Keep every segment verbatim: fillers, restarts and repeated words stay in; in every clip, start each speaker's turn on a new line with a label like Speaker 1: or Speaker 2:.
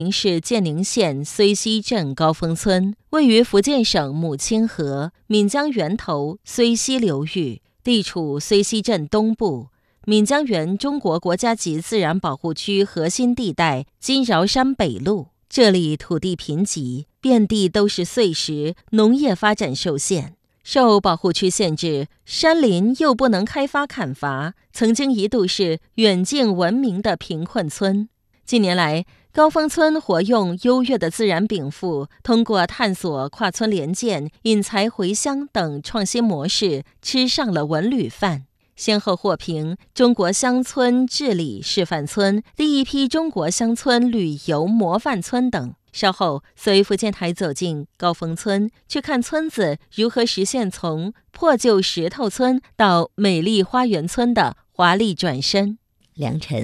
Speaker 1: 是建宁县睢溪镇高峰村，位于福建省母亲河闽江源头睢溪流域，地处睢溪镇东部，闽江源中国国家级自然保护区核心地带金饶山北麓。这里土地贫瘠，遍地都是碎石，农业发展受限。受保护区限制，山林又不能开发砍伐，曾经一度是远近闻名的贫困村。近年来，高峰村活用优越的自然禀赋，通过探索跨村联建、引才回乡等创新模式，吃上了文旅饭，先后获评中国乡村治理示范村、第一批中国乡村旅游模范村等。稍后随福建台走进高峰村，去看村子如何实现从破旧石头村到美丽花园村的华丽转身。
Speaker 2: 良辰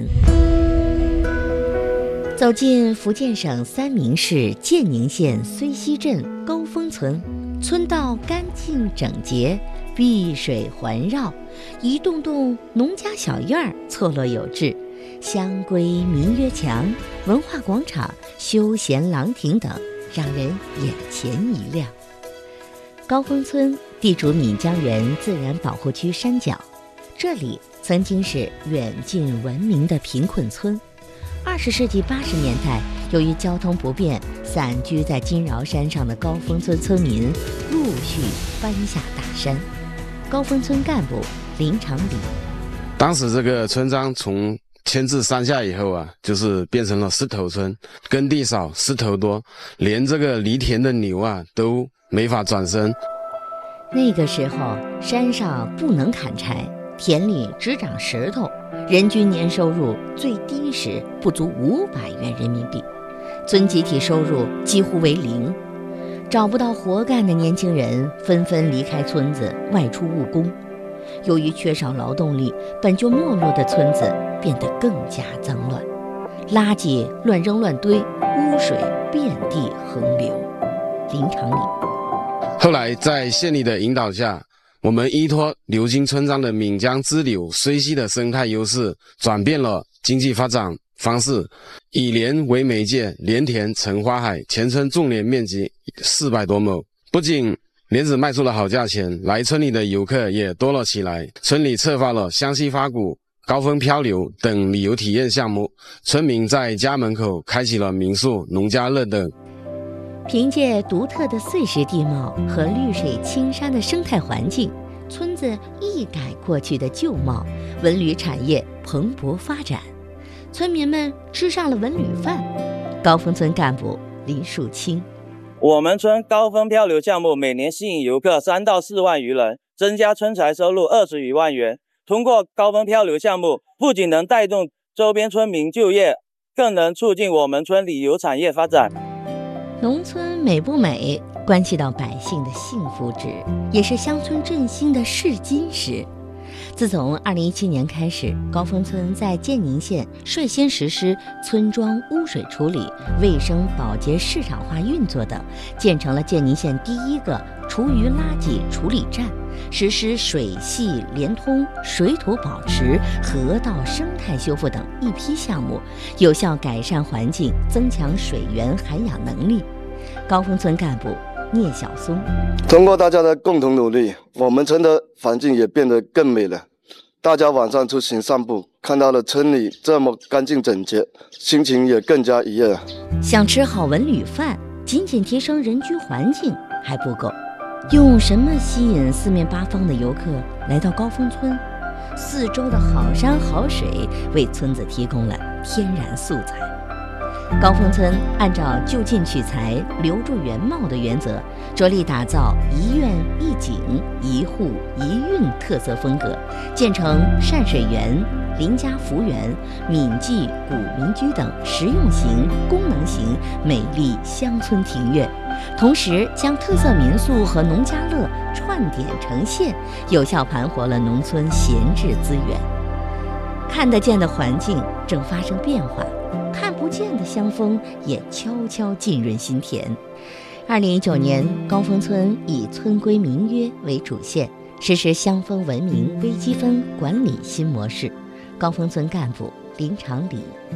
Speaker 2: 走进福建省三明市建宁县睢溪镇高峰村，村道干净整洁，碧水环绕，一栋栋农家小院儿错落有致，香闺民约墙、文化广场、休闲廊亭等，让人眼前一亮。高峰村地处闽江源自然保护区山脚，这里曾经是远近闻名的贫困村。二十世纪八十年代，由于交通不便，散居在金饶山上的高峰村村民陆续搬下大山。高峰村干部林长礼，
Speaker 3: 当时这个村庄从迁至山下以后啊，就是变成了石头村，耕地少，石头多，连这个犁田的牛啊都没法转身。
Speaker 2: 那个时候山上不能砍柴，田里只长石头，人均年收入最低时不足五百元人民币，村集体收入几乎为零。找不到活干的年轻人纷纷离开村子，外出务工。由于缺少劳动力，本就没落的村子变得更加脏乱，垃圾乱扔乱堆，污水遍地横流。林长礼
Speaker 3: 后来在县里的引导下，我们依托流经村庄的闽江支流睢溪的生态优势，转变了经济发展方式，以莲为媒介，莲田成花海，全村种莲面积四百多亩。不仅莲子卖出了好价钱，来村里的游客也多了起来。村里策划了湘西发谷、高峰漂流等旅游体验项目，村民在家门口开启了民宿、农家乐等。
Speaker 2: 凭借独特的碎石地貌和绿水青山的生态环境，村子一改过去的旧貌，文旅产业蓬勃发展，村民们吃上了文旅饭。高峰村干部林树清，
Speaker 4: 我们村高峰漂流项目每年吸引游客三到四万余人，增加村财收入二十余万元。通过高峰漂流项目，不仅能带动周边村民就业，更能促进我们村旅游产业发展。
Speaker 2: 农村美不美，关系到百姓的幸福值，也是乡村振兴的试金石。自从二零一七年开始，高峰村在建宁县率先实施村庄污水处理、卫生保洁市场化运作等，建成了建宁县第一个厨余垃圾处理站，实施水系连通、水土保持、河道生态修复等一批项目，有效改善环境，增强水源涵养能力。高峰村干部聂小松，
Speaker 5: 通过大家的共同努力，我们村的环境也变得更美了。大家晚上出行散步，看到了村里这么干净整洁，心情也更加愉悦了。
Speaker 2: 想吃好文旅饭，仅仅提升人居环境还不够，用什么吸引四面八方的游客来到高峰村？四周的好山好水为村子提供了天然素材。高峰村按照就近取材、留住原貌的原则，着力打造一院一景、一户一韵特色风格，建成善水园、邻家福园、闽记古民居等实用型、功能型美丽乡村庭院，同时将特色民宿和农家乐串点成线，有效盘活了农村闲置资源。看得见的环境正发生变化，看不见的乡风也悄悄浸润心田。二零一九年，高峰村以村规民约为主线，实施乡风文明微积分管理新模式。高峰村干部林长礼，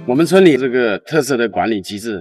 Speaker 3: 我们村里这个特色的管理机制